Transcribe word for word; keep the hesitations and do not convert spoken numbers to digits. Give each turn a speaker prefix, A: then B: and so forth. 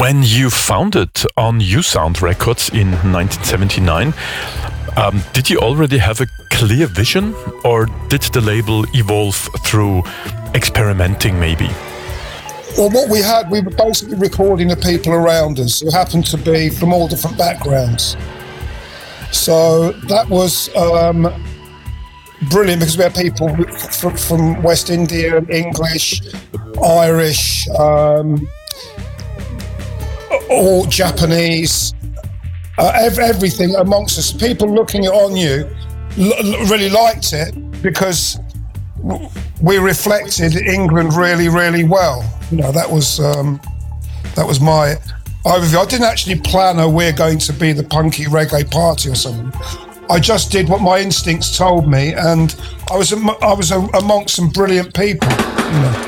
A: When you founded On You Sound Records in nineteen seventy-nine, um, did you already have a clear vision, or did the label evolve through experimenting maybe?
B: Well, what we had, we were basically recording the people around us who happened to be from all different backgrounds. So that was um, brilliant, because we had people from, from West India, English, Irish, um, or Japanese, uh, ev- everything amongst us. People looking at On You l- really liked it because w- we reflected England really, really well. You know, that was um, that was my overview. I didn't actually plan, oh, we're going to be the punky reggae party or something. I just did what my instincts told me, and I was am- I was a- amongst some brilliant people. You know.